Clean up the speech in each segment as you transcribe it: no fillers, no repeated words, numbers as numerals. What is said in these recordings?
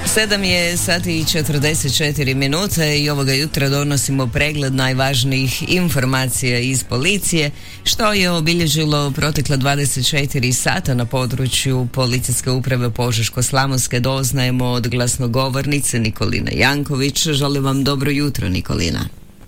7 je sati i 44 minute i ovoga jutra donosimo pregled najvažnijih informacija iz policije, što je obilježilo protekla 24 sata na području Policijske uprave Požeško-slavonske. Doznajemo od glasnogovornice Nikoline Janković. Želim vam dobro jutro, Nikolina.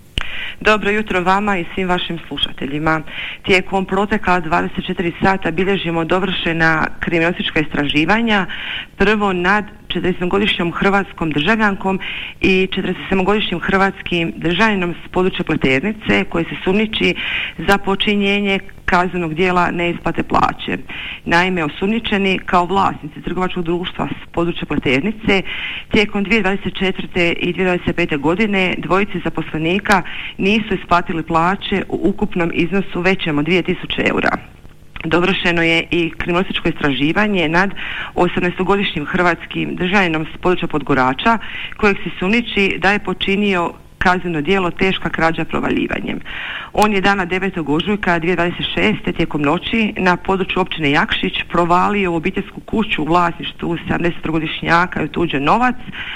Dobro jutro vama i svim vašim slušateljima. Tijekom protekla 24 sata bilježimo dovršena kriminalistička istraživanja, prvo nad 47-godišnjom hrvatskom državljankom i 47-godišnjim hrvatskim državljaninom s područja Pleternice koji se sumnjiči za počinjenje kaznenog djela neisplate plaće. Naime, osumnjičeni kao vlasnici trgovačkog društva s područja Pleternice tijekom 2024. i 2025. godine dvojici zaposlenika nisu isplatili plaće u ukupnom iznosu većem od 2000 eura. Dovršeno je i kriminalističko istraživanje nad 18-godišnjim hrvatskim državljaninom s područja Podgorača kojeg se sumnjiči da je počinio kazneno djelo teška krađa provaljivanjem. On je dana 9. ožujka 2026. tijekom noći na području općine Jakšić provalio u obiteljsku kuću u vlasništvu 70-godišnjaka i otuđen novac,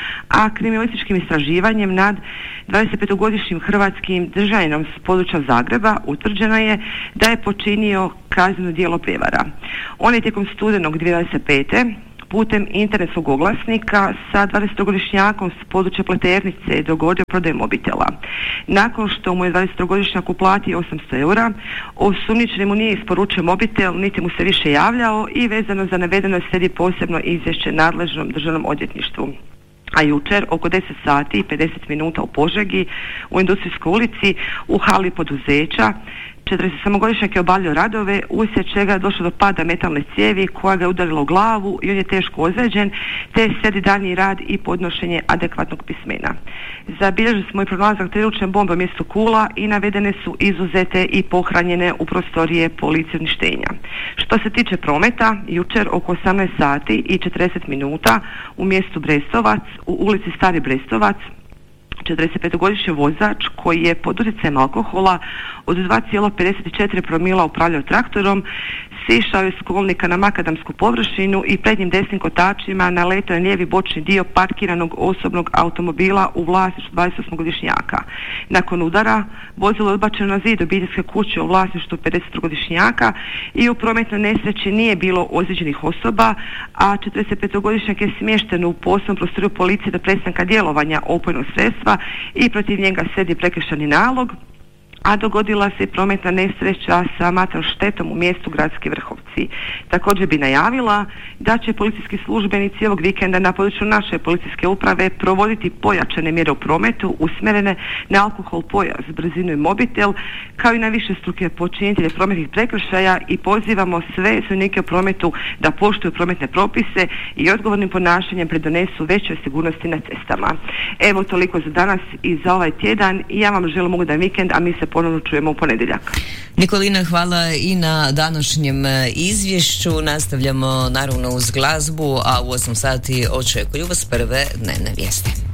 a kriminalističkim istraživanjem nad 25-godišnjim hrvatskim državljaninom s područja Zagreba utvrđeno je da je počinio kazneno djelo prijevara. On je tijekom studenog 2025. putem internetskog oglasnika sa 20-godišnjakom s područja Pleternice dogodio prodaju mobitela. Nakon što mu je 20-godišnjak uplatio 800 eura, osumnjičeni mu nije isporučio mobitel, niti mu se više javljao i vezano za navedeno slijedi posebno izvješće nadležnom državnom odvjetništvu. A jučer oko 10 sati i 50 minuta u Požegi u Industrijskoj ulici u hali poduzeća 47-godišnjak je obavljao radove uslijed čega je došlo do pada metalne cijevi koja ga je udarila u glavu i on je teško ozlijeđen, te slijedi daljnji rad i podnošenje adekvatnog pismena. Zabilježili smo i pronalazak 3 ručne bombe u mjestu Kula i navedene su izuzete i pohranjene u prostorije policije uništenja. Što se tiče prometa, jučer oko 18 sati i 40 minuta u mjestu Brestovac u ulici Stari Brestovac 45-godišnji vozač koji je pod utjecajem alkohola od 2,54 promila upravljao traktorom, sišao je s kolnika na makadamsku površinu i prednjim desnim kotačima naletao je lijevi bočni dio parkiranog osobnog automobila u vlasništvu 28-godišnjaka. Nakon udara vozilo je odbačeno na zid obiteljske kuće u vlasništvu 50-godišnjaka i u prometnoj nesreći nije bilo ozlijeđenih osoba, a 45-godišnjak je smješten u posebnom prostoriju policije do prestanka djelovanja opojnog sredstva i protiv njega slijedi prekršajni nalog, a dogodila se i prometna nesreća sa materijalnom štetom u mjestu Gradski Vrhovci. Također bi najavila da će policijski službenici ovog vikenda na području naše policijske uprave provoditi pojačane mjere u prometu usmjerene na alkohol, pojas, brzinu i mobitel, kao i na višestruke počinitelje prometnih prekršaja i pozivamo sve sudionike u prometu da poštuju prometne propise i odgovornim ponašanjem pridonesu većoj sigurnosti na cestama. Evo toliko za danas i za ovaj tjedan i ja vam želim ugodan vikend, a mi se ponovno čujemo u ponedjeljak. Nikolina, hvala i na današnjem izvješću. Nastavljamo naravno uz glazbu, a u 8 sati očekuju vas prve dnevne vijesti.